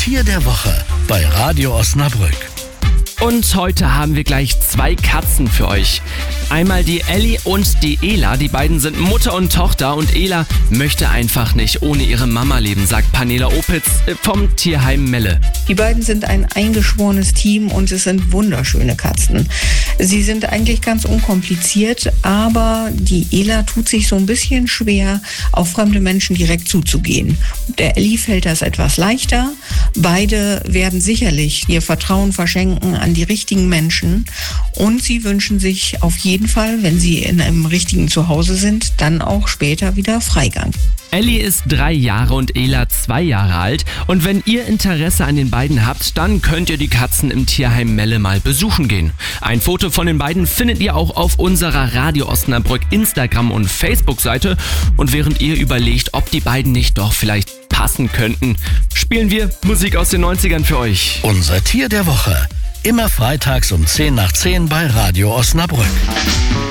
Tier der Woche bei Radio Osnabrück. Und heute haben wir gleich 2 Katzen für euch. Einmal die Elli und die Ela. Die beiden sind Mutter und Tochter und Ela möchte einfach nicht ohne ihre Mama leben, sagt Pernilla Opitz vom Tierheim Melle. Die beiden sind ein eingeschworenes Team und es sind wunderschöne Katzen. Sie sind eigentlich ganz unkompliziert, aber die Ela tut sich so ein bisschen schwer, auf fremde Menschen direkt zuzugehen. Der Elli fällt das etwas leichter. Beide werden sicherlich ihr Vertrauen verschenken an die richtigen Menschen und sie wünschen sich auf jeden Fall, wenn sie in einem richtigen Zuhause sind, dann auch später wieder Freigang. Elli ist 3 Jahre und Ela 2 Jahre alt. Und wenn ihr Interesse an den beiden habt, dann könnt ihr die Katzen im Tierheim Melle mal besuchen gehen. Ein Foto von den beiden findet ihr auch auf unserer Radio Osnabrück Instagram- und Facebook-Seite. Und während ihr überlegt, ob die beiden nicht doch vielleicht passen könnten, spielen wir Musik aus den 90ern für euch. Unser Tier der Woche. Immer freitags um 10 nach 10 bei Radio Osnabrück.